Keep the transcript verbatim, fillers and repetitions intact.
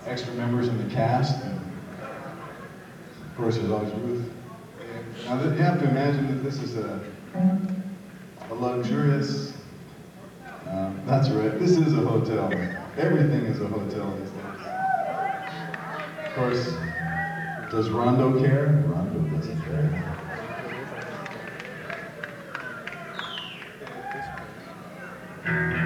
extra members in the cast. And of course, there's always Ruth. Now, you have to imagine that this is a, a luxurious, uh, that's right, this is a hotel. Everything is a hotel these days. Of course, does Rondo care? Rondo